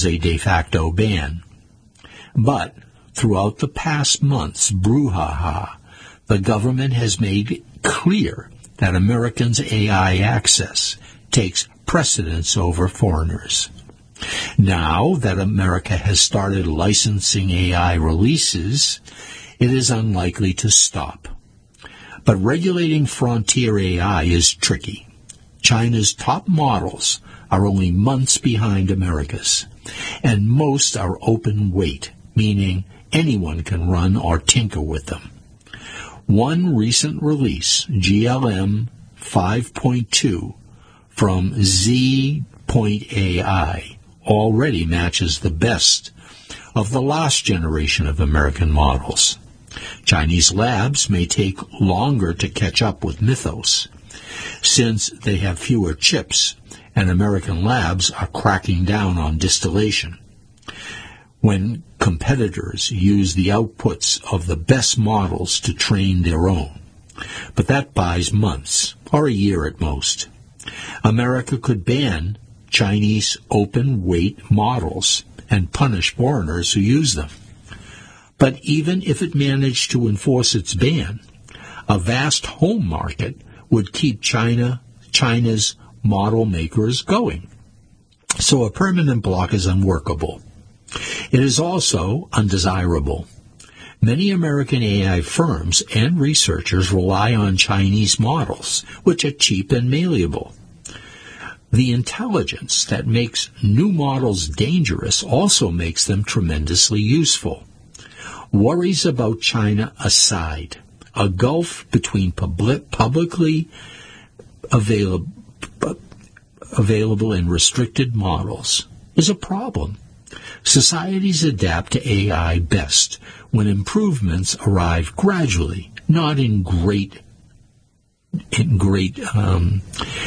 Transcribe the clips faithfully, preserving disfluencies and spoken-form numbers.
was a de facto ban. But throughout the past month's brouhaha, the government has made clear that Americans' A I access takes precedence over foreigners. Now that America has started licensing A I releases, it is unlikely to stop. But regulating frontier A I is tricky. China's top models are only months behind America's, and most are open weight, meaning anyone can run or tinker with them. One recent release, G L M five point two from Z A I, already matches the best of the last generation of American models. Chinese labs may take longer to catch up with Mythos, since they have fewer chips, and American labs are cracking down on distillation. When competitors use the outputs of the best models to train their own. But that buys months, or a year at most. America could ban Chinese open-weight models and punish foreigners who use them. But even if it managed to enforce its ban, a vast home market would keep China, China's model makers going. So a permanent block is unworkable. It is also undesirable. Many American A I firms and researchers rely on Chinese models, which are cheap and malleable. The intelligence that makes new models dangerous also makes them tremendously useful. Worries about China aside, a gulf between public, publicly available, available and restricted models is a problem. Societies adapt to A I best when improvements arrive gradually, not in great, in great, um,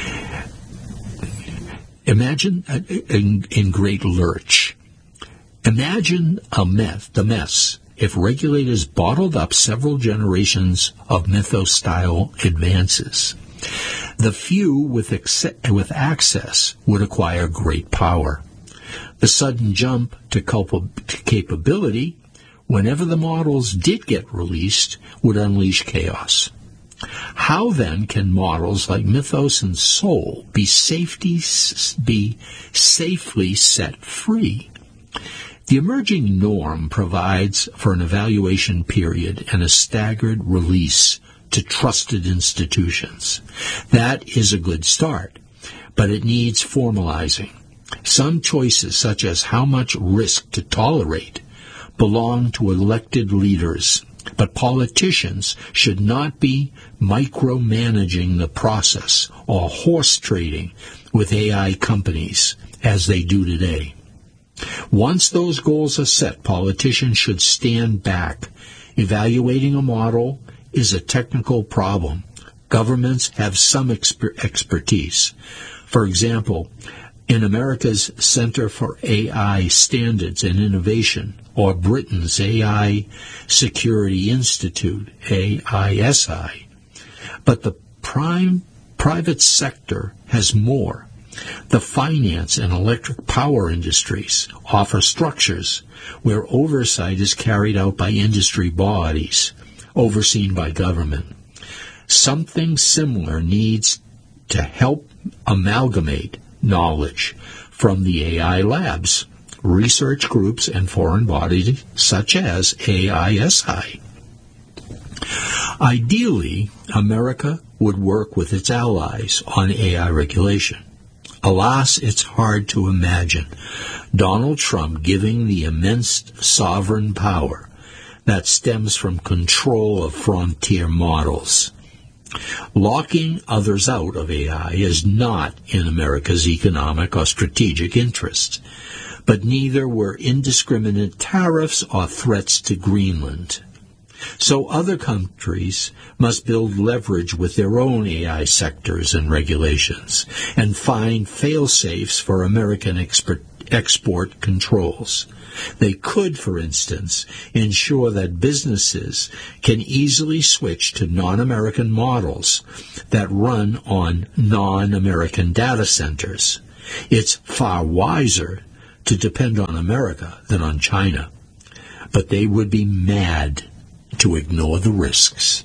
imagine uh, in, in great lurch. Imagine a mess, the mess if regulators bottled up several generations of Mythos-style advances. The few with, ex- with access would acquire great power. The sudden jump to, culp- to capability, whenever the models did get released, would unleash chaos. How then can models like Mythos and Sol be, safety, be safely set free? The emerging norm provides for an evaluation period and a staggered release to trusted institutions. That is a good start, but it needs formalizing. Some choices, such as how much risk to tolerate, belong to elected leaders, but politicians should not be micromanaging the process or horse trading with A I companies as they do today. Once those goals are set, politicians should stand back. Evaluating a model is a technical problem. Governments have some exper- expertise. For example, in America's Center for A I Standards and Innovation, or Britain's A I Security Institute, A I S I. But the prime private sector has more. The finance and electric power industries offer structures where oversight is carried out by industry bodies, overseen by government. Something similar needs to help amalgamate knowledge from the A I labs, research groups, and foreign bodies such as A I S I. Ideally, America would work with its allies on A I regulation. Alas, it's hard to imagine Donald Trump giving the immense sovereign power that stems from control of frontier models. Locking others out of A I is not in America's economic or strategic interest, but neither were indiscriminate tariffs or threats to Greenland. So other countries must build leverage with their own A I sectors and regulations and find fail-safes for American export, export controls. They could, for instance, ensure that businesses can easily switch to non-American models that run on non-American data centers. It's far wiser to depend on America than on China, but they would be mad to ignore the risks.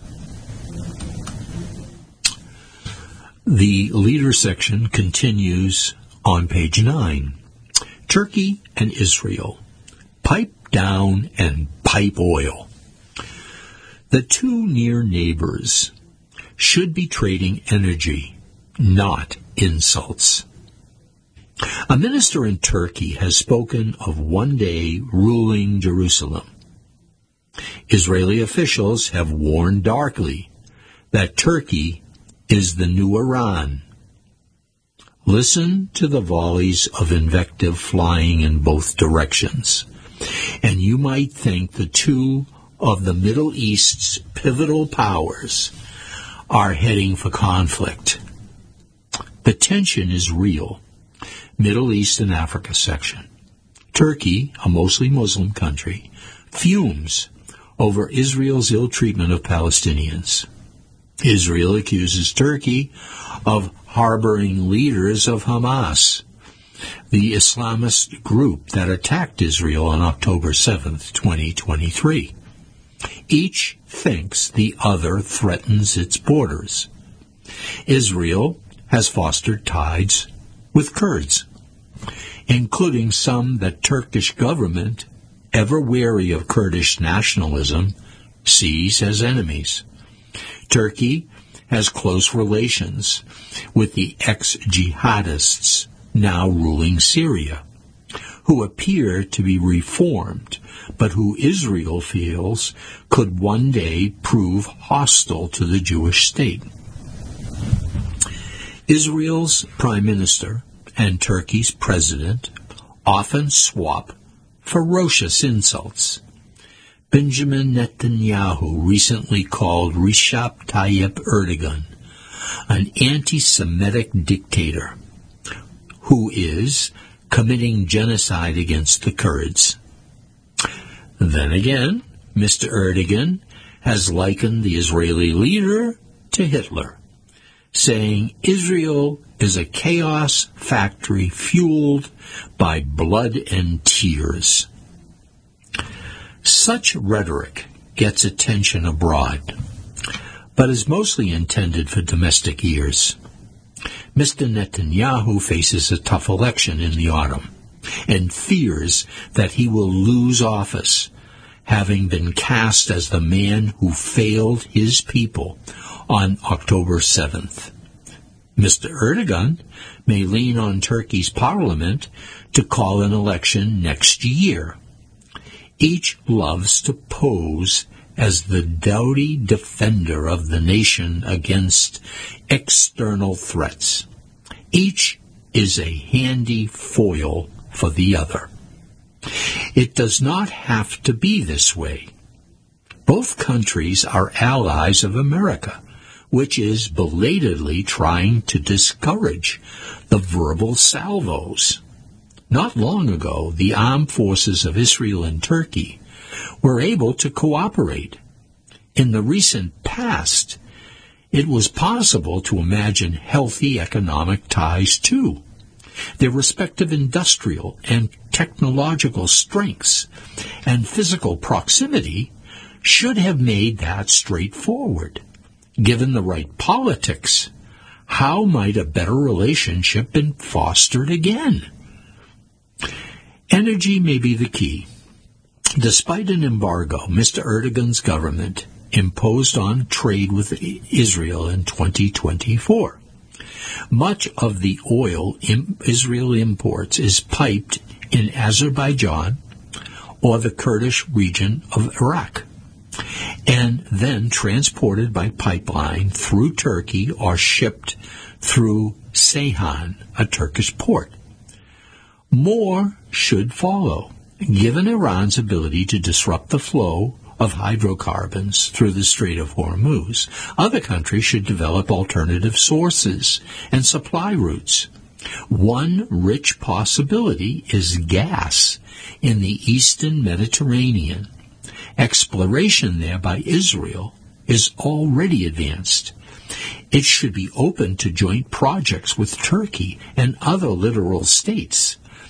The leader section continues on page nine. Turkey and Israel, pipe down and pipe oil. The two near neighbors should be trading energy, not insults. A minister in Turkey has spoken of one day ruling Jerusalem. Israeli officials have warned darkly that Turkey is the new Iran. Listen to the volleys of invective flying in both directions, and you might think the two of the Middle East's pivotal powers are heading for conflict. The tension is real. Middle East and Africa section. Turkey, a mostly Muslim country, fumes over Israel's ill treatment of Palestinians. Israel accuses Turkey of harboring leaders of Hamas, the Islamist group that attacked Israel on October seventh, twenty twenty-three. Each thinks the other threatens its borders. Israel has fostered ties with Kurds, including some that Turkish government, ever wary of Kurdish nationalism, sees as enemies. Turkey has close relations with the ex-jihadists now ruling Syria, who appear to be reformed, but who Israel feels could one day prove hostile to the Jewish state. Israel's prime minister and Turkey's president often swap ferocious insults. Benjamin Netanyahu recently called Recep Tayyip Erdogan an anti-Semitic dictator who is committing genocide against the Kurds. Then again, Mister Erdogan has likened the Israeli leader to Hitler, saying Israel is a chaos factory fueled by blood and tears. Such rhetoric gets attention abroad, but is mostly intended for domestic ears. Mister Netanyahu faces a tough election in the autumn and fears that he will lose office, having been cast as the man who failed his people on October seventh. Mister Erdogan may lean on Turkey's parliament to call an election next year. Each loves to pose as the doughty defender of the nation against external threats. Each is a handy foil for the other. It does not have to be this way. Both countries are allies of America, which is belatedly trying to discourage the verbal salvos. Not long ago, the armed forces of Israel and Turkey were able to cooperate. In the recent past, it was possible to imagine healthy economic ties too. Their respective industrial and technological strengths and physical proximity should have made that straightforward. Given the right politics, how might a better relationship been fostered again? Energy may be the key. Despite an embargo Mister Erdogan's government imposed on trade with Israel in twenty twenty-four, much of the oil Israel imports is piped in Azerbaijan or the Kurdish region of Iraq, and then transported by pipeline through Turkey or shipped through Ceyhan, a Turkish port. More should follow. Given Iran's ability to disrupt the flow of hydrocarbons through the Strait of Hormuz, other countries should develop alternative sources and supply routes. One rich possibility is gas in the eastern Mediterranean. Exploration there by Israel is already advanced. It should be open to joint projects with Turkey and other littoral states.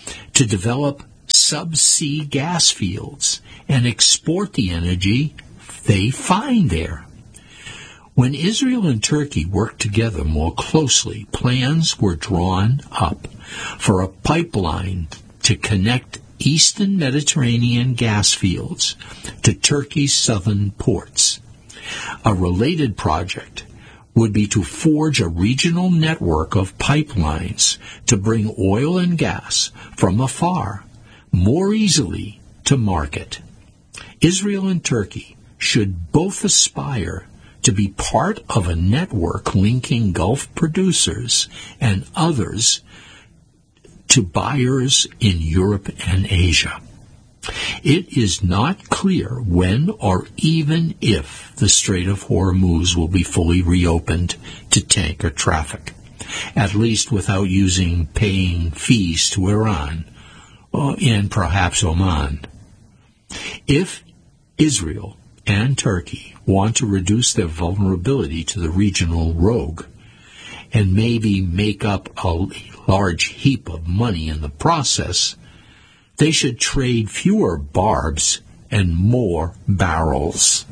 to develop subsea gas fields and export the energy they find there. When Israel and Turkey worked together more closely, plans were drawn up for a pipeline to connect eastern Mediterranean gas fields to Turkey's southern ports. A related project would be to forge a regional network of pipelines to bring oil and gas from afar more easily to market. Israel and Turkey should both aspire to be part of a network linking Gulf producers and others to buyers in Europe and Asia. It is not clear when or even if the Strait of Hormuz will be fully reopened to tanker traffic, at least without using paying fees to Iran and perhaps Oman. If Israel and Turkey want to reduce their vulnerability to the regional rogue and maybe make up a large heap of money in the process, they should trade fewer barbs and more barrels.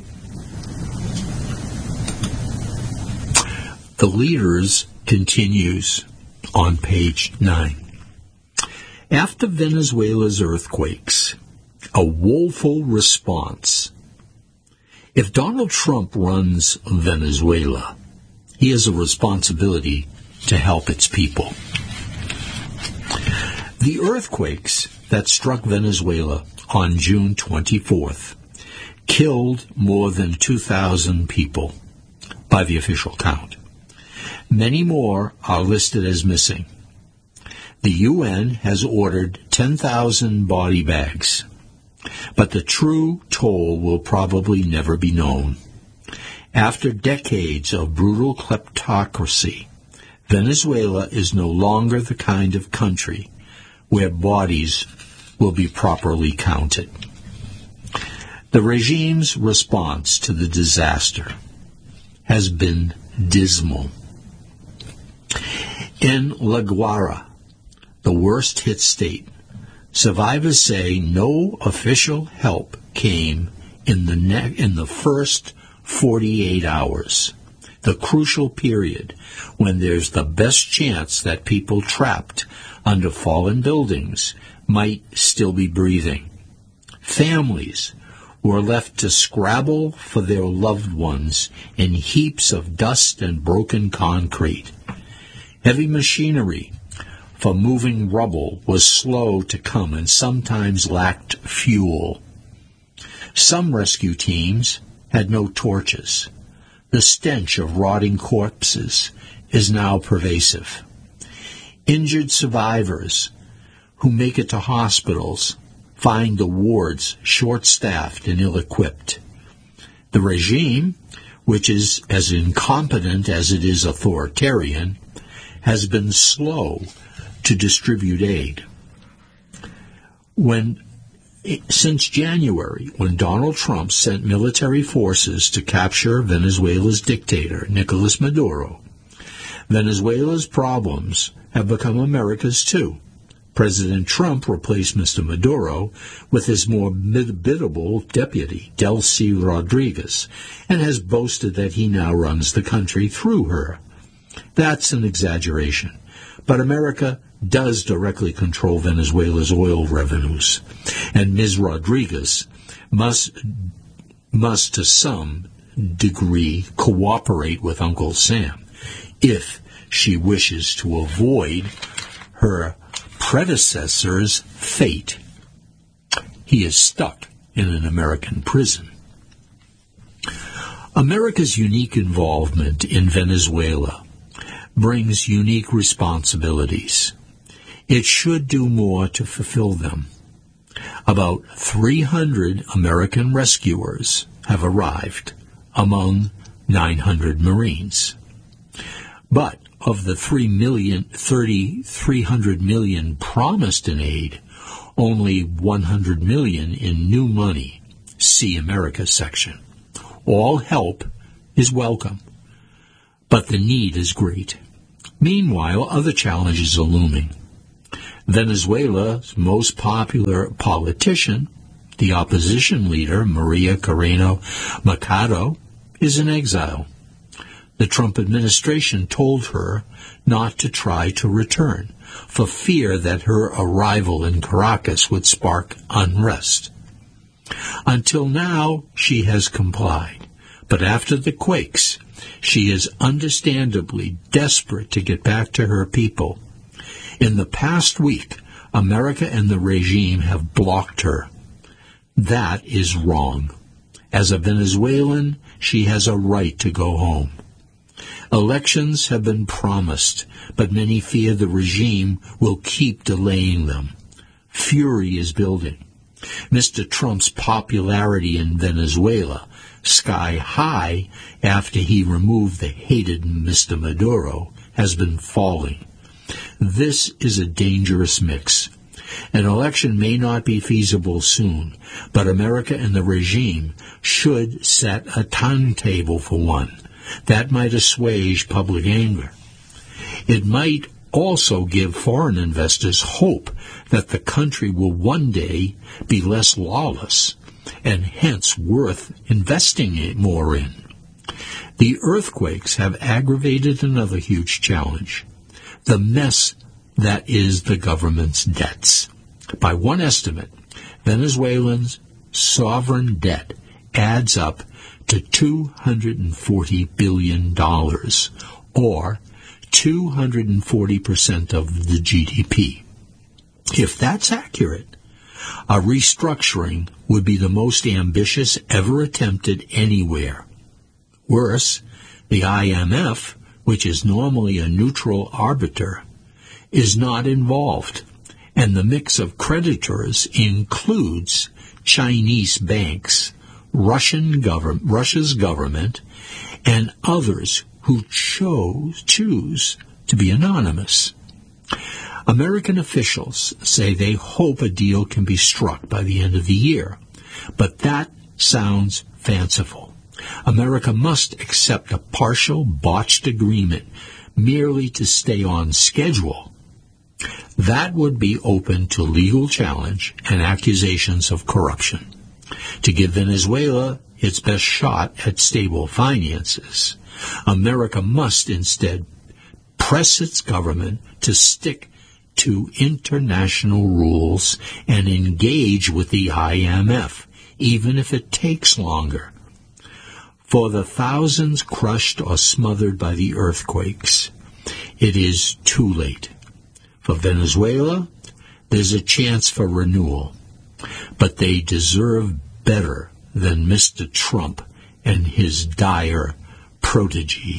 The Leaders continues on page nine. After Venezuela's earthquakes, a woeful response. If Donald Trump runs Venezuela, he has a responsibility to help its people. The earthquakes that struck Venezuela on June twenty-fourth killed more than two thousand people by the official count. Many more are listed as missing. The U N has ordered ten thousand body bags, but the true toll will probably never be known. After decades of brutal kleptocracy, Venezuela is no longer the kind of country where bodies will be properly counted. The regime's response to the disaster has been dismal. In La Guaira, the worst-hit state, survivors say no official help came in the ne- in the first forty-eight hours, the crucial period when there's the best chance that people trapped under fallen buildings might still be breathing. Families were left to scrabble for their loved ones in heaps of dust and broken concrete. Heavy machinery for moving rubble was slow to come and sometimes lacked fuel. Some rescue teams had no torches. The stench of rotting corpses is now pervasive. Injured survivors who make it to hospitals find the wards short-staffed and ill-equipped. The regime, which is as incompetent as it is authoritarian, has been slow to distribute aid. When, since January, when Donald Trump sent military forces to capture Venezuela's dictator, Nicolas Maduro, Venezuela's problems have become America's too. President Trump replaced Mister Maduro with his more biddable deputy, Delcy Rodriguez, and has boasted that he now runs the country through her. That's an exaggeration, but America does directly control Venezuela's oil revenues, and Miz Rodriguez must, must to some degree cooperate with Uncle Sam if she wishes to avoid her predecessor's fate. He is stuck in an American prison. America's unique involvement in Venezuela brings unique responsibilities. It should do more to fulfill them. About three hundred American rescuers have arrived, among nine hundred Marines. But of the three million, thirty, three hundred million promised in aid, only one hundred million in new money. See America section. All help is welcome, but the need is great. Meanwhile, other challenges are looming. Venezuela's most popular politician, the opposition leader, Maria Corina Machado, is in exile. The Trump administration told her not to try to return, for fear that her arrival in Caracas would spark unrest. Until now, she has complied, but after the quakes, she is understandably desperate to get back to her people. In the past week, America and the regime have blocked her. That is wrong. As a Venezuelan, she has a right to go home. Elections have been promised, but many fear the regime will keep delaying them. Fury is building. Mister Trump's popularity in Venezuela, sky high after he removed the hated Mister Maduro, has been falling. This is a dangerous mix. An election may not be feasible soon, but America and the regime should set a timetable for one. That might assuage public anger. It might also give foreign investors hope that the country will one day be less lawless and hence worth investing more in. The earthquakes have aggravated another huge challenge, the mess that is the government's debts. By one estimate, Venezuelans' sovereign debt adds up to two hundred forty billion dollars, or two hundred forty percent of the G D P. If that's accurate, a restructuring would be the most ambitious ever attempted anywhere. Worse, the I M F, which is normally a neutral arbiter, is not involved, and the mix of creditors includes Chinese banks, Russian government, Russia's government, and others who chose, choose to be anonymous. American officials say they hope a deal can be struck by the end of the year, but that sounds fanciful. America must accept a partial, botched agreement merely to stay on schedule. That would be open to legal challenge and accusations of corruption. To give Venezuela its best shot at stable finances, America must instead press its government to stick to international rules and engage with the I M F, even if it takes longer. For the thousands crushed or smothered by the earthquakes, it is too late. For Venezuela, there's a chance for renewal, but they deserve better than Mister Trump and his dire protege.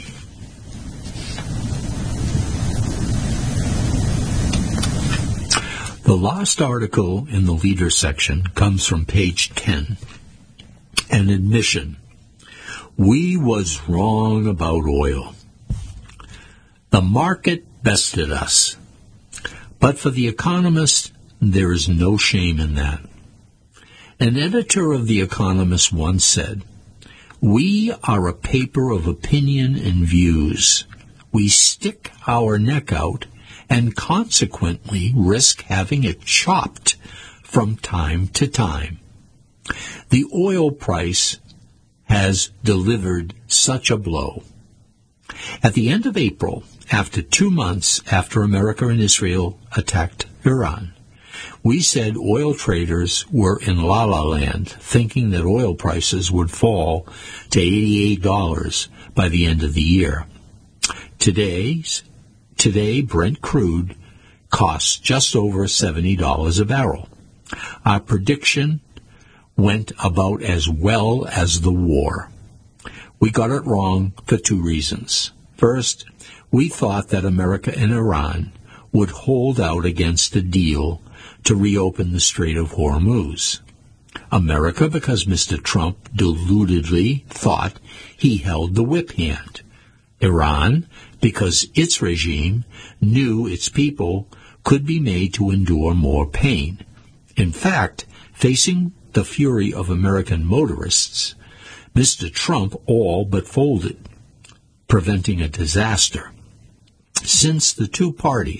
The last article in the leader section comes from page ten. An admission. We was wrong about oil. The market bested us. But for The Economist, there is no shame in that. An editor of The Economist once said, "We are a paper of opinion and views. We stick our neck out and consequently risk having it chopped from time to time." The oil price has delivered such a blow. At the end of April, after two months after America and Israel attacked Iran, we said oil traders were in la-la land, thinking that oil prices would fall to eighty-eight dollars by the end of the year. Today's, today, Brent crude costs just over seventy dollars a barrel. Our prediction went about as well as the war. We got it wrong for two reasons. First, we thought that America and Iran would hold out against a deal to reopen the Strait of Hormuz. America, because Mister Trump deludedly thought he held the whip hand. Iran, because its regime knew its people could be made to endure more pain. In fact, facing the fury of American motorists, Mister Trump all but folded, preventing a disaster. Since the two parties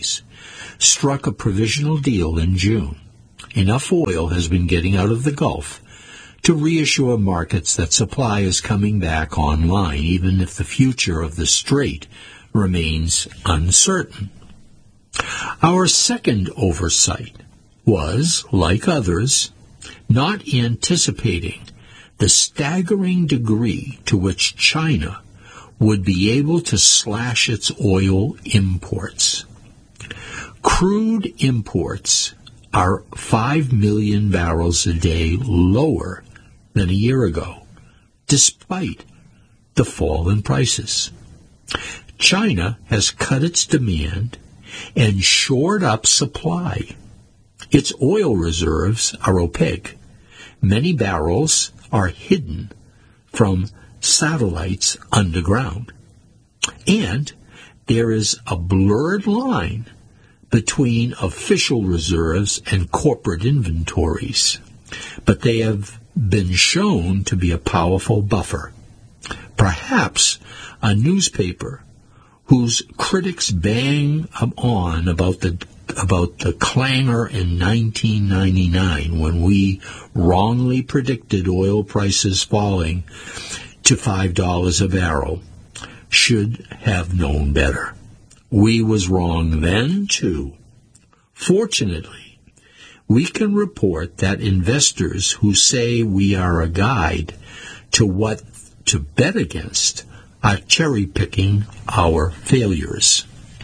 struck a provisional deal in June. Enough oil has been getting out of the Gulf to reassure markets that supply is coming back online, even if the future of the strait remains uncertain. Our second oversight was, like others, not anticipating the staggering degree to which China would be able to slash its oil imports. Crude imports are five million barrels a day lower than a year ago, despite the fall in prices. China has cut its demand and shored up supply. Its oil reserves are opaque. Many barrels are hidden from satellites underground. And there is a blurred line between official reserves and corporate inventories, but they have been shown to be a powerful buffer. Perhaps a newspaper whose critics bang on about the about the clangor in nineteen ninety-nine when we wrongly predicted oil prices falling to five dollars a barrel should have known better. We was wrong then, too. Fortunately, we can report that investors who say we are a guide to what to bet against are cherry-picking our failures.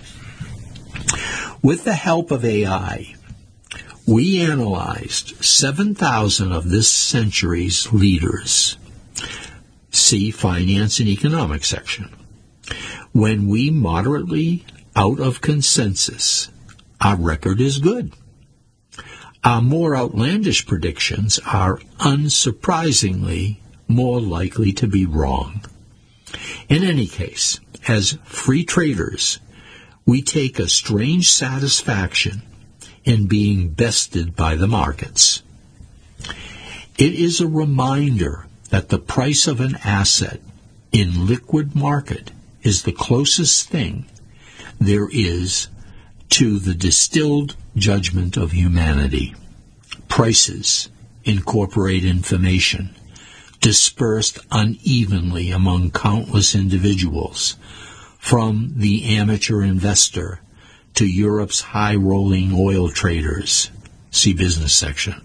With the help of A I, we analyzed seven thousand of this century's leaders. See Finance and Economics section. When we moderately out of consensus, our record is good. Our more outlandish predictions are unsurprisingly more likely to be wrong. In any case, as free traders, we take a strange satisfaction in being bested by the markets. It is a reminder that the price of an asset in liquid market is the closest thing there is to the distilled judgment of humanity. Prices incorporate information dispersed unevenly among countless individuals, from the amateur investor to Europe's high-rolling oil traders. See business section.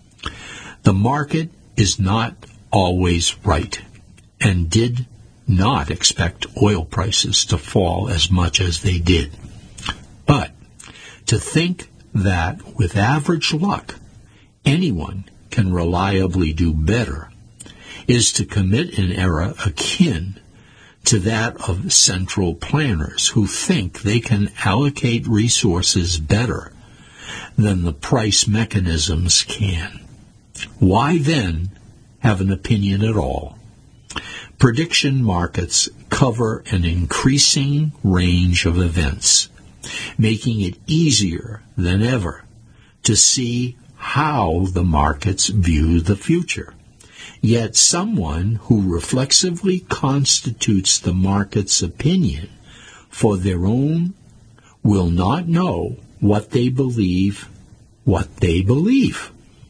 The market is not always right and did not expect oil prices to fall as much as they did. But to think that with average luck, anyone can reliably do better is to commit an error akin to that of central planners who think they can allocate resources better than the price mechanisms can. Why then have an opinion at all? Prediction markets cover an increasing range of events, making it easier than ever to see how the markets view the future. Yet someone who reflexively constitutes the market's opinion for their own will not know what they believe, what they believe.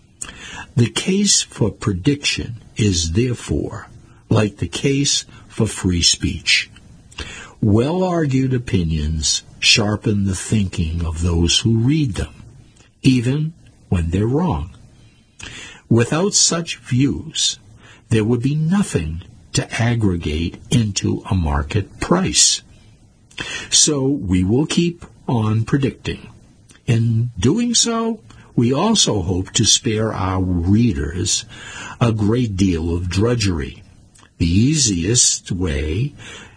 The case for prediction is therefore like the case for free speech. Well-argued opinions sharpen the thinking of those who read them, even when they're wrong. Without such views, there would be nothing to aggregate into a market price. So we will keep on predicting. In doing so, we also hope to spare our readers a great deal of drudgery. The easiest way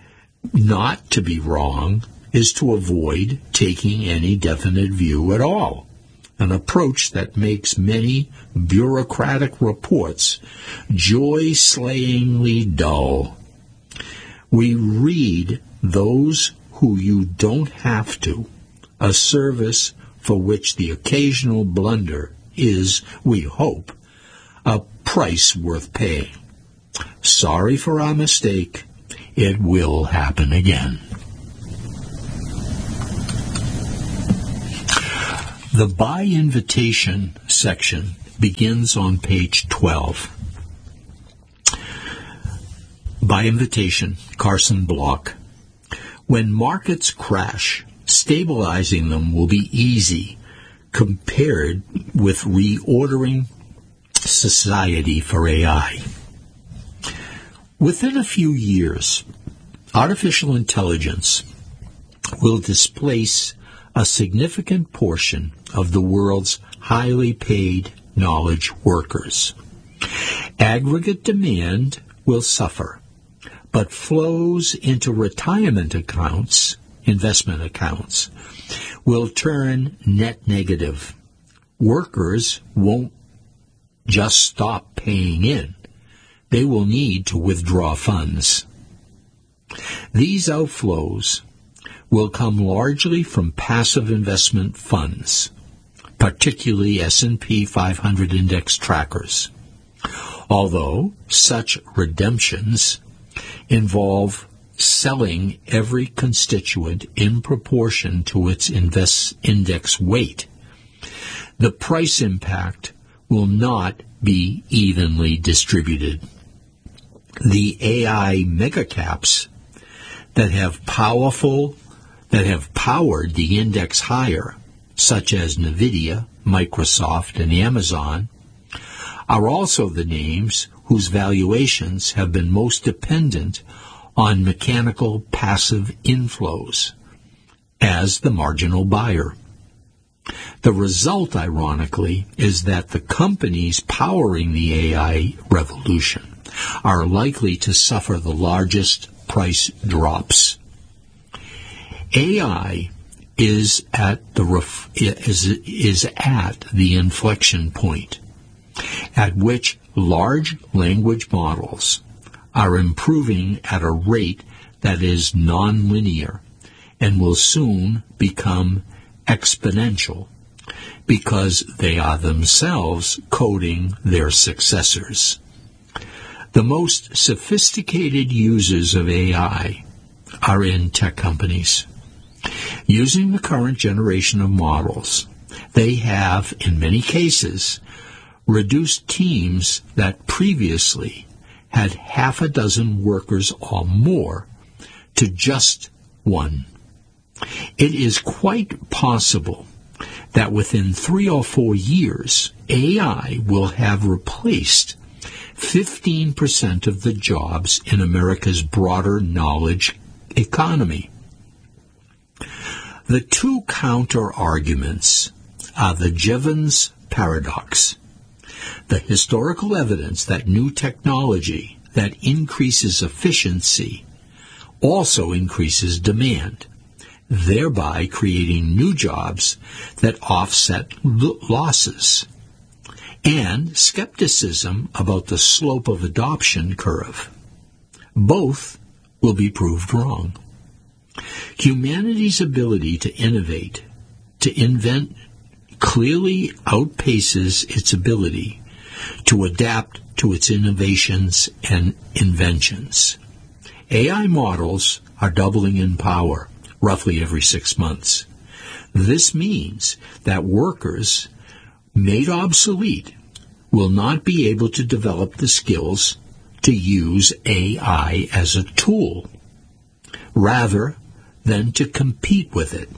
not to be wrong is to avoid taking any definite view at all, an approach that makes many bureaucratic reports joy-slayingly dull. We read those who you don't have to, a service for which the occasional blunder is, we hope, a price worth paying. Sorry for our mistake. It will happen again. The By Invitation section begins on page twelve. By invitation, Carson Block. When markets crash, stabilizing them will be easy compared with reordering society for A I. Within a few years, artificial intelligence will displace a significant portion of the world's highly paid knowledge workers. Aggregate demand will suffer, but flows into retirement accounts, investment accounts, will turn net negative. Workers won't just stop paying in. They will need to withdraw funds. These outflows will come largely from passive investment funds, particularly S and P five hundred index trackers. Although such redemptions involve selling every constituent in proportion to its invest index weight, the price impact will not be evenly distributed. The A I megacaps that have powerful that have powered the index higher, such as NVIDIA, Microsoft, and Amazon, are also the names whose valuations have been most dependent on mechanical passive inflows as the marginal buyer. The result, ironically, is that the companies powering the A I revolution are likely to suffer the largest price drops. A I is at the ref, is, is at the inflection point at which large language models are improving at a rate that is nonlinear and will soon become exponential because they are themselves coding their successors. The most sophisticated users of A I are in tech companies. Using the current generation of models, they have, in many cases, reduced teams that previously had half a dozen workers or more to just one. It is quite possible that within three or four years, A I will have replaced fifteen percent of the jobs in America's broader knowledge economy. The two counter-arguments are the Jevons paradox, the historical evidence that new technology that increases efficiency also increases demand, thereby creating new jobs that offset l- losses, and skepticism about the slope of adoption curve. Both will be proved wrong. Humanity's ability to innovate, to invent, clearly outpaces its ability to adapt to its innovations and inventions. A I models are doubling in power roughly every six months. This means that workers made obsolete will not be able to develop the skills to use A I as a tool, rather than to compete with it.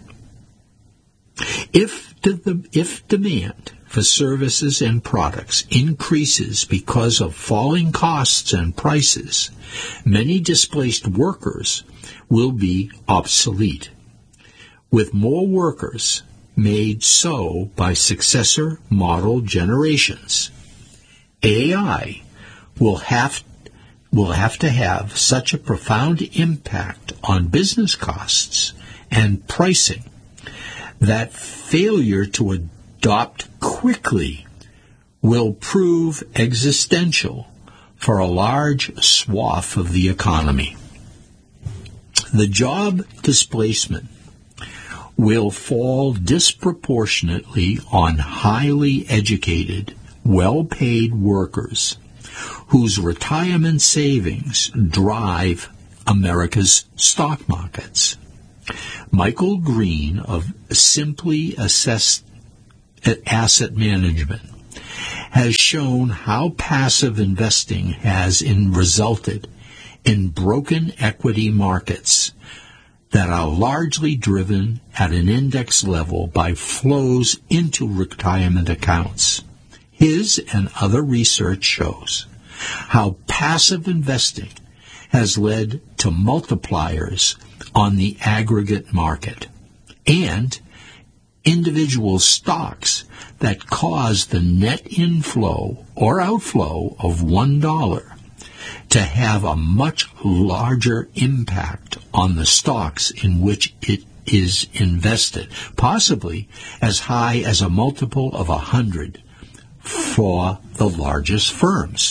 If, the, if demand for services and products increases because of falling costs and prices, many displaced workers will be obsolete, with more workers made so by successor model generations. A I will have will have to have such a profound impact on business costs and pricing that failure to adopt quickly will prove existential for a large swath of the economy. The job displacement will fall disproportionately on highly educated, well-paid workers whose retirement savings drive America's stock markets. Michael Green of Simply Assessed asset management, has shown how passive investing has in resulted in broken equity markets that are largely driven at an index level by flows into retirement accounts. His and other research shows how passive investing has led to multipliers on the aggregate market and individual stocks that cause the net inflow or outflow of one dollar to have a much larger impact on the stocks in which it is invested, possibly as high as a multiple of a hundred for the largest firms.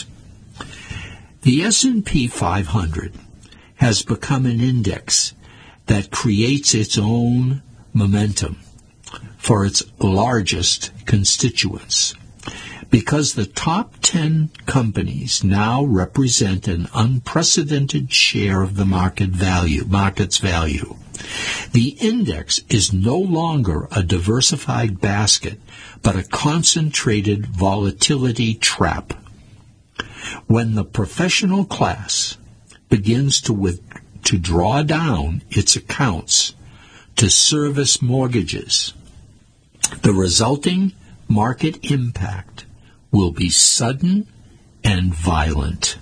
The S and P five hundred has become an index that creates its own momentum for its largest constituents, because the top ten companies now represent an unprecedented share of the market value, market's value. The index is no longer a diversified basket, but a concentrated volatility trap. When the professional class begins to with, to draw down its accounts to service mortgages, the resulting market impact will be sudden and violent,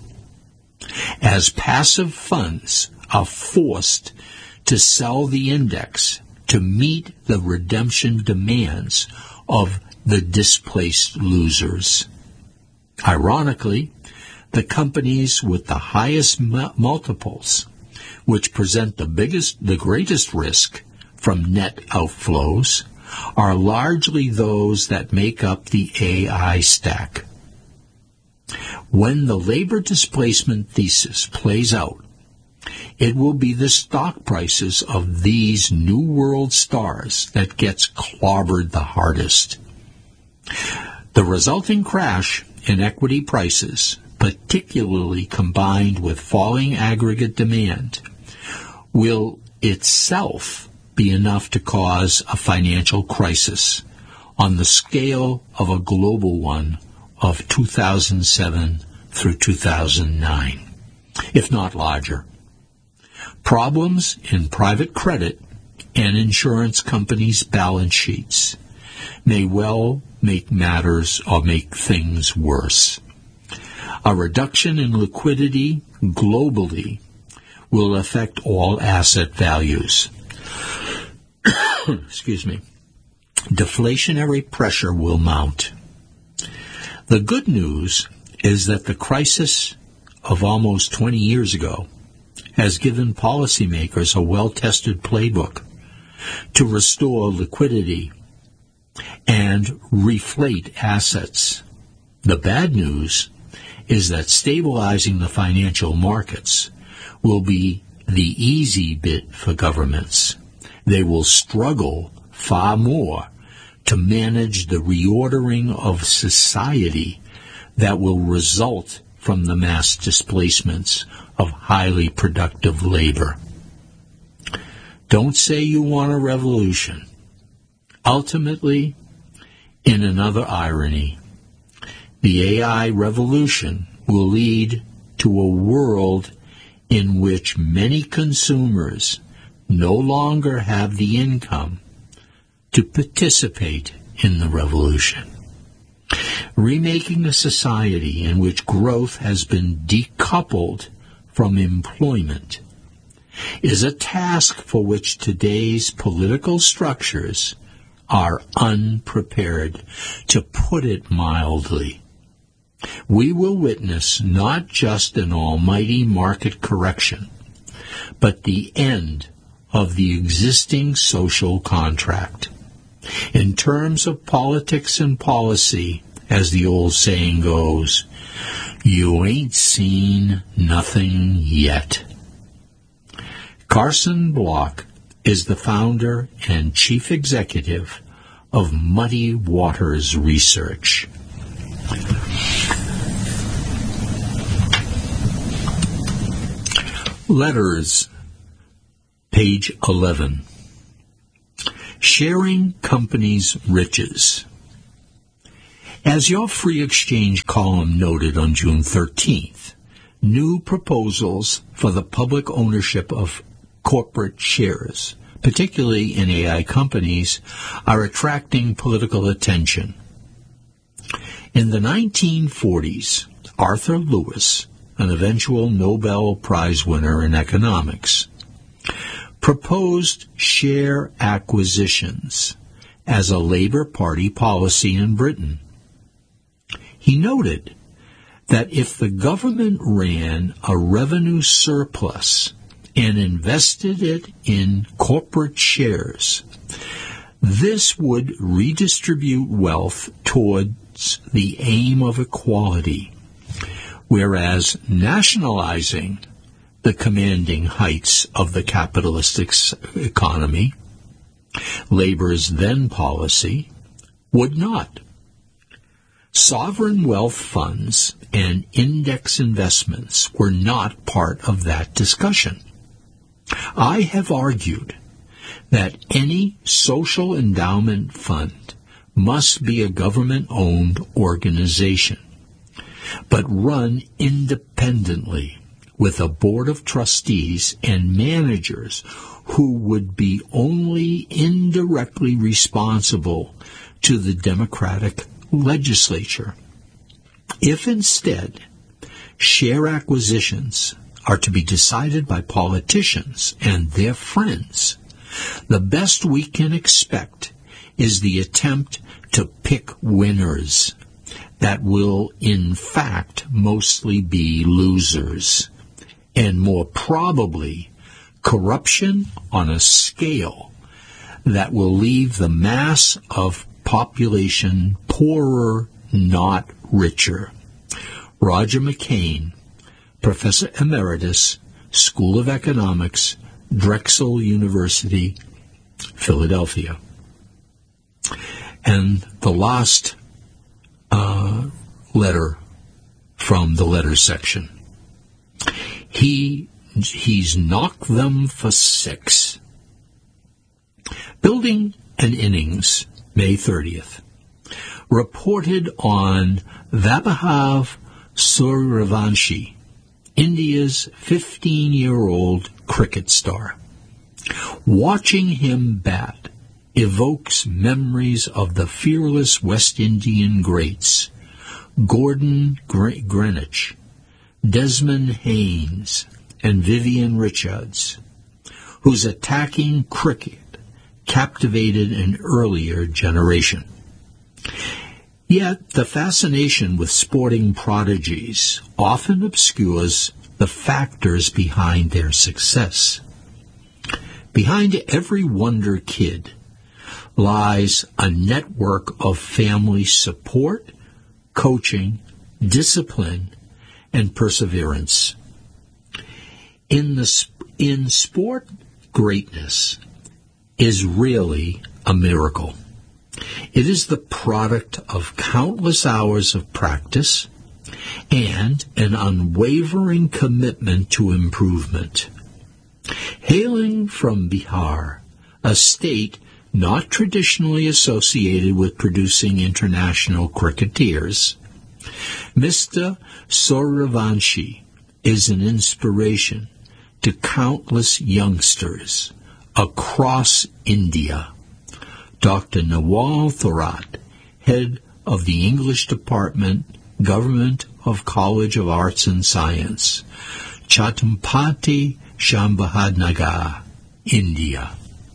as passive funds are forced to sell the index to meet the redemption demands of the displaced losers. Ironically, the companies with the highest mu- multiples, which present the biggest, the greatest risk from net outflows, are largely those that make up the A I stack. When the labor displacement thesis plays out, it will be the stock prices of these new world stars that gets clobbered the hardest. The resulting crash in equity prices, particularly combined with falling aggregate demand, will itself be enough to cause a financial crisis on the scale of a global one of two thousand seven through two thousand nine, if not larger. Problems in private credit and insurance companies' balance sheets may well make matters or make things worse. A reduction in liquidity globally will affect all asset values. Excuse me. Deflationary pressure will mount. The good news is that the crisis of almost twenty years ago has given policymakers a well-tested playbook to restore liquidity and reflate assets. The bad news is that stabilizing the financial markets will be the easy bit for governments. They will struggle far more to manage the reordering of society that will result from the mass displacements of highly productive labor. Don't say you want a revolution. Ultimately, in another irony, the A I revolution will lead to a world in which many consumers no longer have the income to participate in the revolution. Remaking a society in which growth has been decoupled from employment is a task for which today's political structures are unprepared, to put it mildly. We will witness not just an almighty market correction, but the end of the existing social contract. In terms of politics and policy, as the old saying goes, you ain't seen nothing yet. Carson Block is the founder and chief executive of Muddy Waters Research. Letters, page eleven. Sharing companies' riches As your Free Exchange column noted on June thirteenth, new proposals for the public ownership of corporate shares, particularly in A I companies, are attracting political attention. In the nineteen forties, Arthur Lewis, an eventual Nobel Prize winner in economics, proposed share acquisitions as a Labour Party policy in Britain. He noted that if the government ran a revenue surplus and invested it in corporate shares, this would redistribute wealth towards the aim of equality, whereas nationalizing the commanding heights of the capitalistic economy, Labour's then policy, would not. Sovereign wealth funds and index investments were not part of that discussion. I have argued that any social endowment fund must be a government-owned organization, but run independently with a board of trustees and managers who would be only indirectly responsible to the democratic legislature. If instead share acquisitions are to be decided by politicians and their friends, the best we can expect is the attempt to pick winners that will in fact mostly be losers, and more probably corruption on a scale that will leave the mass of population poorer, not richer. Roger McCain, Professor Emeritus, School of Economics, Drexel University, Philadelphia. And the last uh, letter from the letter section. He he's knocked them for six. Building an Innings, May thirtieth, reported on Vaibhav Sooryavanshi, India's fifteen-year-old cricket star. Watching him bat evokes memories of the fearless West Indian greats, Gordon Greenwich, Desmond Haynes, and Vivian Richards, whose attacking cricket captivated an earlier generation. Yet the fascination with sporting prodigies often obscures the factors behind their success. Behind every wonder kid lies a network of family support, coaching, discipline, and perseverance. In the in sport, greatness is really a miracle. It is the product of countless hours of practice and an unwavering commitment to improvement. Hailing from Bihar, a state not traditionally associated with producing international cricketers, Mister Sooryavanshi is an inspiration to countless youngsters across India. Doctor Nawal Thorat, head of the English Department, Government of College of Arts and Science, Chhatrapati Sambhajanagar, India.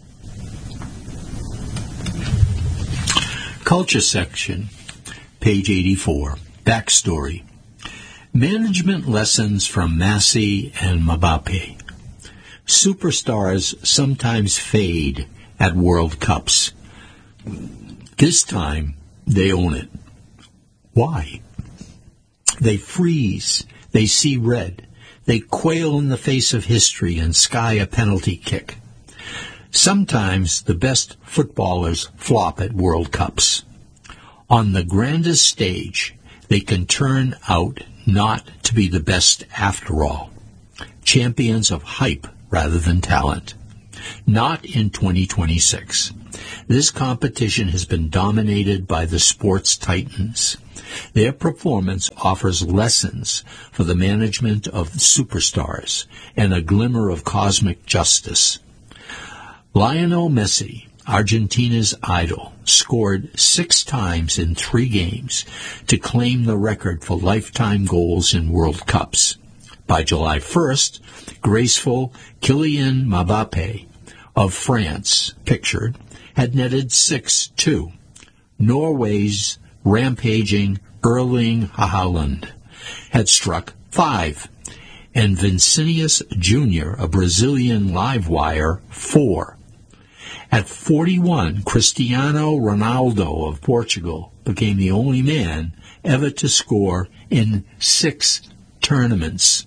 Culture section, page eighty-four. Backstory. Management lessons from Messi and Mbappe. Superstars sometimes fade at World Cups. This time, they own it. Why? They freeze. They see red. They quail in the face of history and sky a penalty kick. Sometimes the best footballers flop at World Cups. On the grandest stage, they can turn out not to be the best after all. Champions of hype rather than talent. not in twenty twenty-six. This competition has been dominated by the sports titans. Their performance offers lessons for the management of superstars and a glimmer of cosmic justice. Lionel Messi, Argentina's idol, scored six times in three games to claim the record for lifetime goals in World Cups. By July first, graceful Kylian Mbappe of France, pictured, had netted six, too. Norway's rampaging Erling Haaland had struck five, and Vinicius Junior, a Brazilian live wire, four. At forty-one, Cristiano Ronaldo of Portugal became the only man ever to score in six tournaments.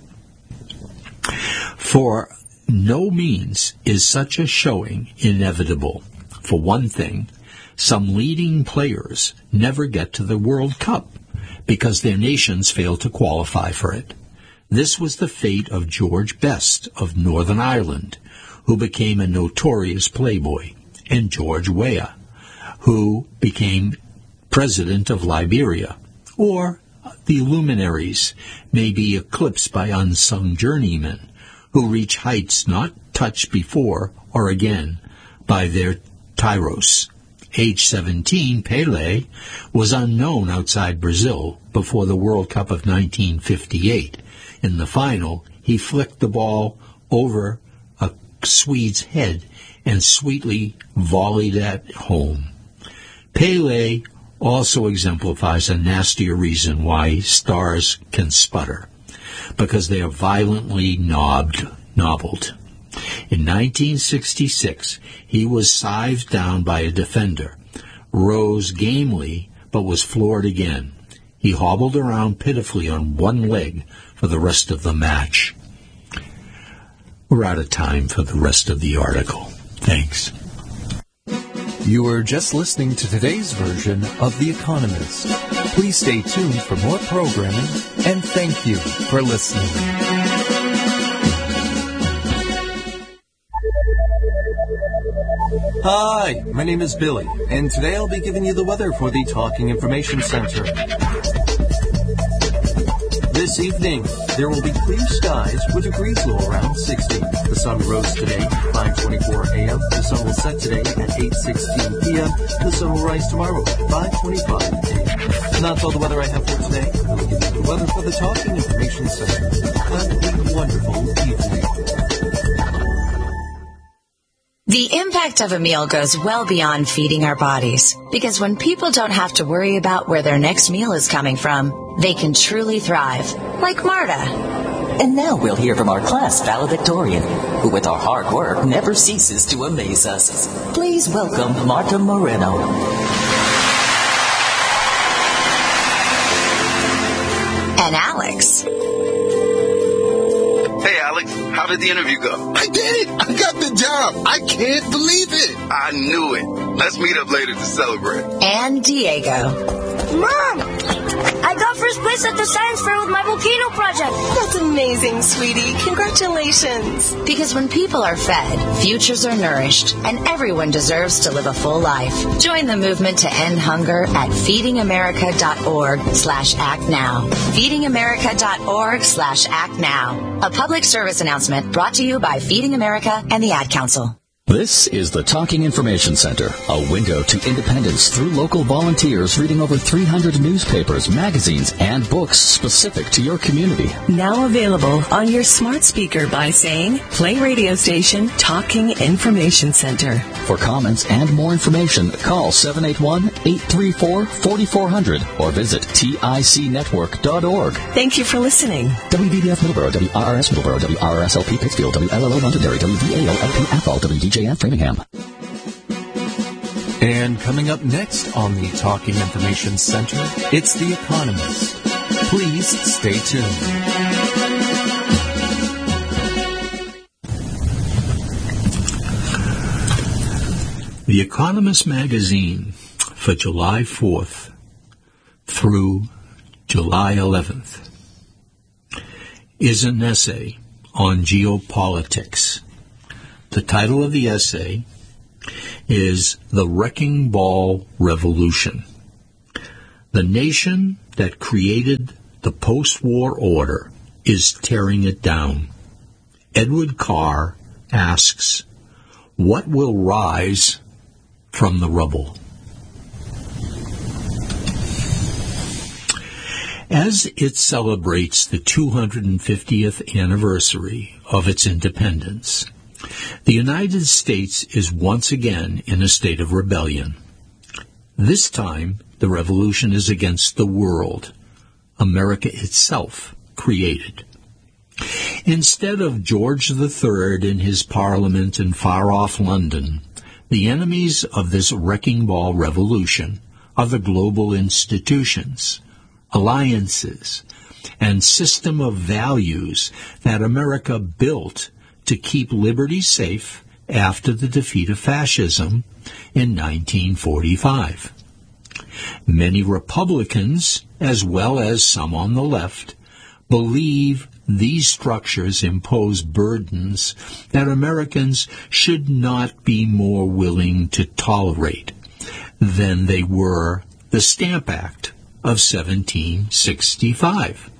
For no means is such a showing inevitable. For one thing, some leading players never get to the World Cup because their nations fail to qualify for it. This was the fate of George Best of Northern Ireland, who became a notorious playboy, and George Weah, who became president of Liberia. Or the luminaries may be eclipsed by unsung journeymen who reach heights not touched before or again by their tyros. Age seventeen, Pelé was unknown outside Brazil before the World Cup of nineteen fifty-eight. In the final, he flicked the ball over a Swede's head and sweetly volleyed it home. Pelé also exemplifies a nastier reason why stars can sputter, because they are violently knobbed, nobbled. In nineteen sixty-six, he was scythed down by a defender, rose gamely, but was floored again. He hobbled around pitifully on one leg for the rest of the match. We're out of time for the rest of the article. Thanks. You were just listening to today's version of The Economist. Please stay tuned for more programming, and thank you for listening. Hi, my name is Billy, and today I'll be giving you the weather for the Talking Information Center. This evening, there will be clear skies with a breeze low around sixty. The sun rose today at five twenty-four a.m. The sun will set today at eight sixteen p.m. The sun will rise tomorrow at five twenty-five a.m. That's all the weather I have for today. We'll give you the weather for the Talking Information Center. Have a wonderful evening. The impact of a meal goes well beyond feeding our bodies, because when people don't have to worry about where their next meal is coming from, they can truly thrive, like Marta. And now we'll hear from our class valedictorian, who with our hard work never ceases to amaze us. Please welcome Marta Moreno. And Alex. Hey, Alex, how did the interview go? I did it! I got the job! I can't believe it! I knew it. Let's meet up later to celebrate. And Diego. Mom! I got first place at the science fair with my volcano project. That's amazing, sweetie. Congratulations. Because when people are fed, futures are nourished, and everyone deserves to live a full life. Join the movement to end hunger at feedingamerica.org slash act now. feedingamerica.org slash act now. A public service announcement brought to you by Feeding America and the Ad Council. This is the Talking Information Center, a window to independence through local volunteers reading over three hundred newspapers, magazines, and books specific to your community. Now available on your smart speaker by saying, play radio station Talking Information Center. For comments and more information, call seven eight one, eight three four, four four zero zero or visit tic network dot org. Thank you for listening. W B D F Middleborough, W R R S Middleborough, W R R S L P Pittsfield, W L L O Londonderry, W V A O L P Athol, W D J and Framingham. And coming up next on the Talking Information Center, it's The Economist. Please stay tuned. The Economist magazine for July fourth through July eleventh is an essay on geopolitics. The title of the essay is The Wrecking Ball Revolution. The nation that created the post-war order is tearing it down. Edward Carr asks, what will rise from the rubble? As it celebrates the two hundred fiftieth anniversary of its independence, the United States is once again in a state of rebellion. This time, the revolution is against the world America itself created. Instead of George the Third in his parliament in far-off London, the enemies of this wrecking ball revolution are the global institutions, alliances, and system of values that America built to keep liberty safe after the defeat of fascism in nineteen forty-five. Many Republicans, as well as some on the left, believe these structures impose burdens that Americans should not be more willing to tolerate than they were the Stamp Act of seventeen sixty-five.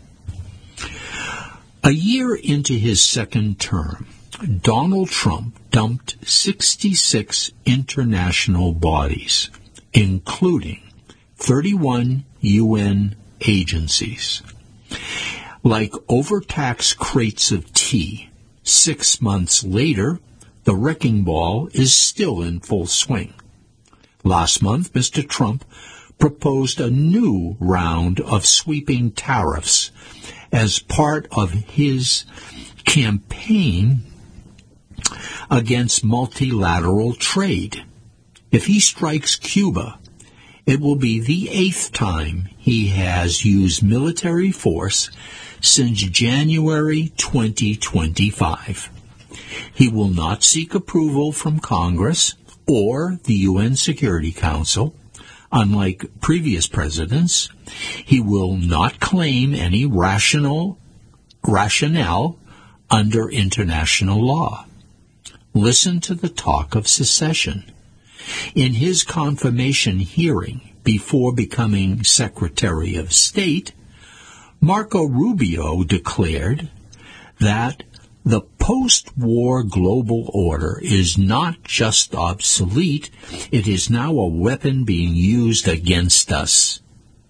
A year into his second term, Donald Trump dumped sixty-six international bodies, including thirty-one U N agencies. Like overtaxed crates of tea, six months later, the wrecking ball is still in full swing. Last month, Mister Trump proposed a new round of sweeping tariffs as part of his campaign against multilateral trade. If he strikes Cuba, it will be the eighth time he has used military force since January twenty twenty-five. He will not seek approval from Congress or the U N Security Council. Unlike previous presidents, he will not claim any rational rationale under international law. Listen to the talk of secession. In his confirmation hearing before becoming Secretary of State, Marco Rubio declared that the post-war global order is not just obsolete, it is now a weapon being used against us.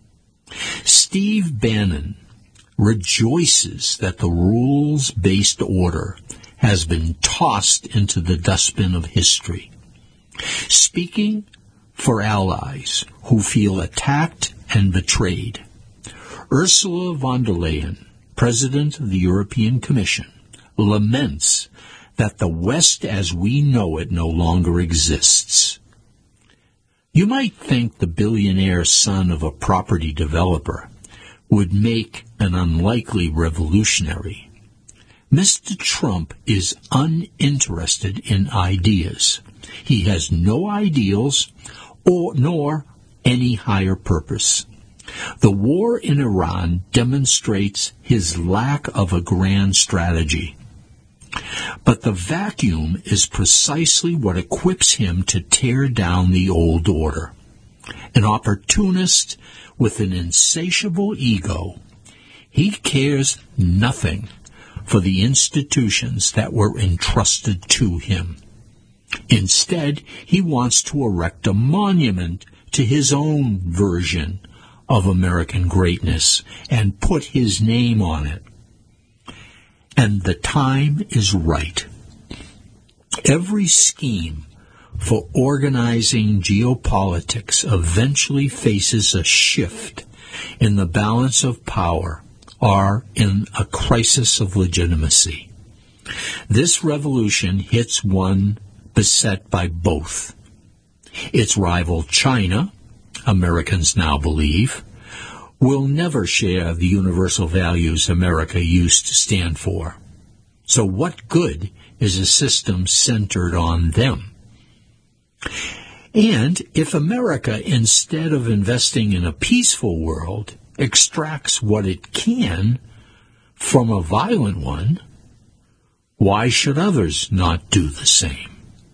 Steve Bannon rejoices that the rules-based order has been tossed into the dustbin of history. Speaking for allies who feel attacked and betrayed, Ursula von der Leyen, President of the European Commission, laments that the West as we know it no longer exists. You might think the billionaire son of a property developer would make an unlikely revolutionary. Mister Trump is uninterested in ideas. He has no ideals or nor any higher purpose. The war in Iran demonstrates his lack of a grand strategy. But the vacuum is precisely what equips him to tear down the old order. An opportunist with an insatiable ego, he cares nothing for the institutions that were entrusted to him. Instead, he wants to erect a monument to his own version of American greatness and put his name on it. And the time is right. Every scheme for organizing geopolitics eventually faces a shift in the balance of power or in a crisis of legitimacy. This revolution hits one beset by both. Its rival China, Americans now believe, will never share the universal values America used to stand for. So what good is a system centered on them? And if America, instead of investing in a peaceful world, extracts what it can from a violent one, Why should others not do the same?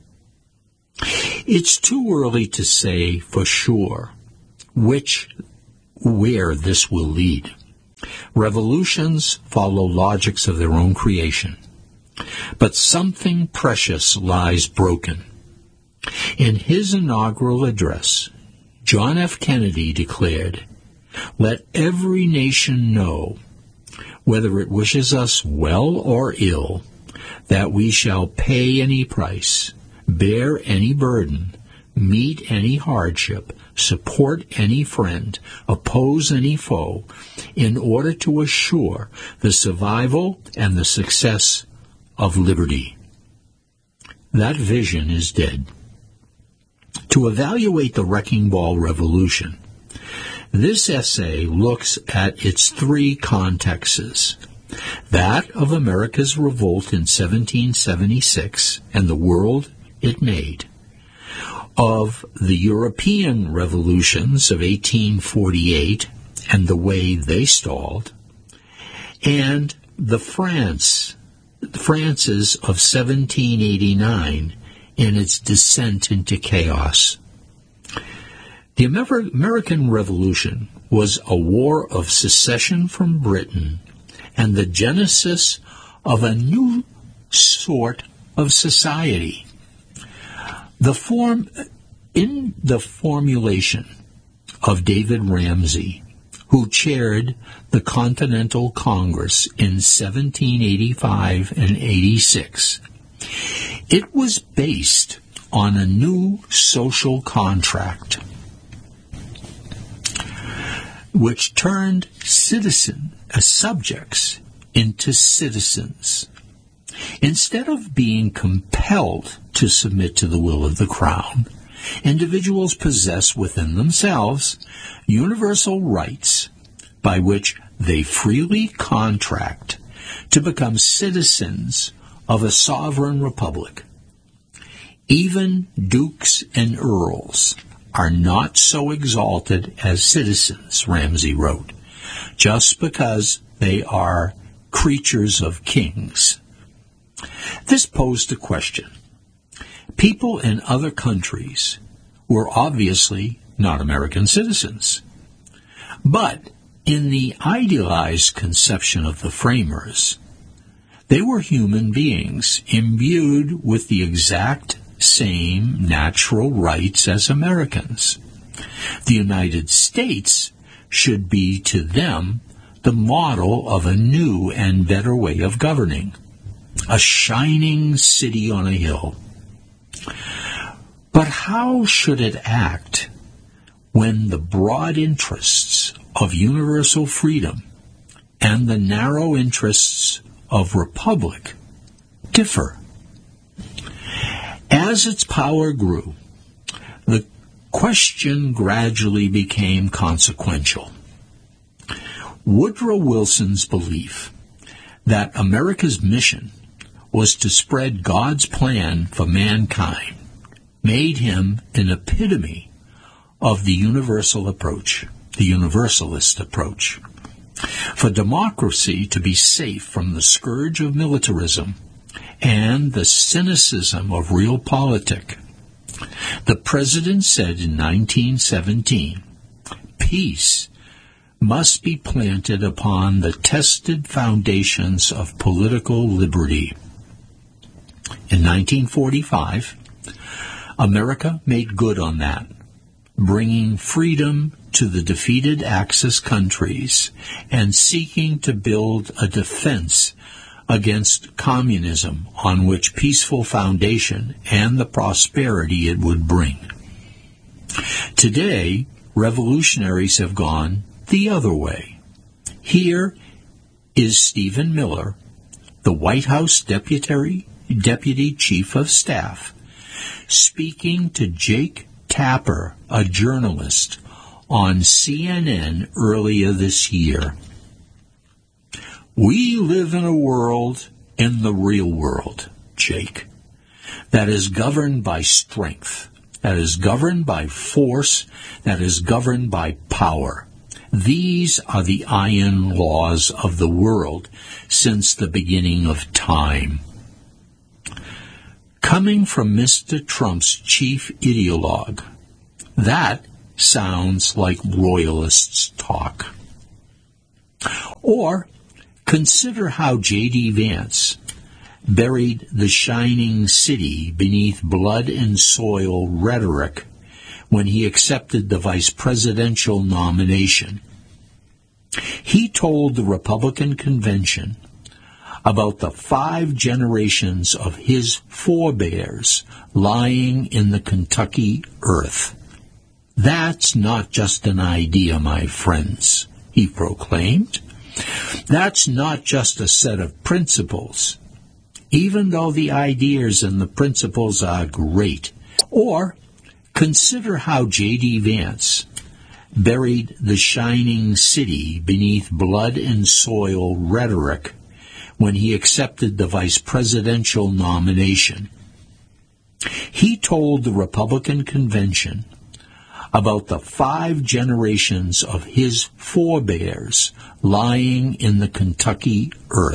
It's too early to say for sure which, where this will lead. Revolutions follow logics of their own creation. But something precious lies broken. In his inaugural address, John F. Kennedy declared, "Let every nation know, whether it wishes us well or ill, that we shall pay any price, bear any burden, meet any hardship, support any friend, oppose any foe, in order to assure the survival and the success of liberty." That vision is dead. To evaluate the Wrecking Ball Revolution, this essay looks at its three contexts: that of America's revolt in seventeen seventy-six and the world it made, of the European revolutions of eighteen forty-eight and the way they stalled, and the France, France's of seventeen eighty-nine and its descent into chaos. The Amer- American Revolution was a war of secession from Britain and the genesis of a new sort of society. The form, in the formulation of David Ramsey, who chaired the Continental Congress in seventeen eighty-five and eighty-six, it was based on a new social contract which turned citizen uh, subjects into citizens. Instead of being compelled to submit to the will of the crown, individuals possess within themselves universal rights by which they freely contract to become citizens of a sovereign republic. Even dukes and earls are not so exalted as citizens, Ramsey wrote, just because they are creatures of kings. This posed a question. People in other countries were obviously not American citizens. But in the idealized conception of the framers, they were human beings imbued with the exact same natural rights as Americans. The United States should be to them the model of a new and better way of governing, a shining city on a hill. But how should it act when the broad interests of universal freedom and the narrow interests of republic differ? As its power grew, the question gradually became consequential. Woodrow Wilson's belief that America's mission was to spread God's plan for mankind made him an epitome of the universal approach, the universalist approach. For democracy to be safe from the scourge of militarism and the cynicism of realpolitik, the president said in nineteen seventeen, peace must be planted upon the tested foundations of political liberty. In nineteen forty-five, America made good on that, bringing freedom to the defeated Axis countries and seeking to build a defense against communism on which peaceful foundation and the prosperity it would bring. Today, revolutionaries have gone the other way. Here is Stephen Miller, the White House Deputy, Deputy Chief of Staff, speaking to Jake Tapper, a journalist, on C N N earlier this year. We live in a world, in the real world, Jake, that is governed by strength, that is governed by force, that is governed by power. These are the iron laws of the world since the beginning of time. Coming from Mister Trump's chief ideologue, that sounds like royalists talk. Or consider how J D. Vance buried the shining city beneath blood and soil rhetoric when he accepted the vice presidential nomination. He told the Republican convention about the five generations of his forebears lying in the Kentucky earth. That's not just an idea, my friends, he proclaimed. That's not just a set of principles, even though the ideas and the principles are great. Or consider how J D. Vance buried the shining city beneath blood and soil rhetoric when he accepted the vice presidential nomination. He told the Republican convention about the five generations of his forebears lying in the Kentucky earth.